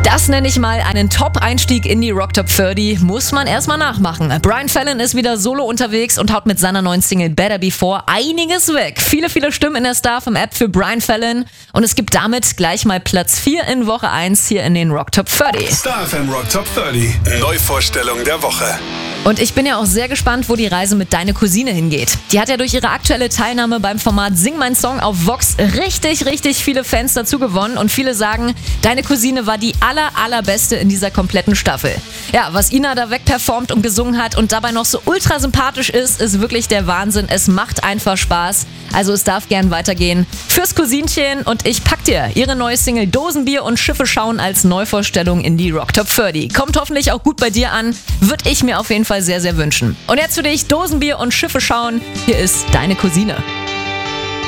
Das nenne ich mal einen Top-Einstieg in die Rock Top 30. Muss man erstmal nachmachen. Brian Fallon ist wieder solo unterwegs und haut mit seiner neuen Single Better Before einiges weg. Viele Stimmen in der StarFM-App für Brian Fallon. Und es gibt damit gleich mal Platz 4 in Woche 1 hier in den Rock Top 30. StarFM Rock Top 30. Neuvorstellung der Woche. Und ich bin ja auch sehr gespannt, wo die Reise mit Deine Cousine hingeht. Die hat ja durch ihre aktuelle Teilnahme beim Format Sing mein Song auf Vox richtig viele Fans dazu gewonnen. Und viele sagen, Deine Cousine war die allerbeste in dieser kompletten Staffel. Ja, was Ina da wegperformt und gesungen hat und dabei noch so ultra sympathisch ist wirklich der Wahnsinn. Es macht einfach Spaß. Also es darf gern weitergehen. Fürs Cousinchen und ich pack dir ihre neue Single Dosenbier und Schiffe schauen als Neuvorstellung in die Rock Top 30. Kommt hoffentlich auch gut bei dir an. Würde ich mir auf jeden Fall sehr wünschen. Und jetzt für dich Dosenbier und Schiffe schauen. Hier ist Deine Cousine.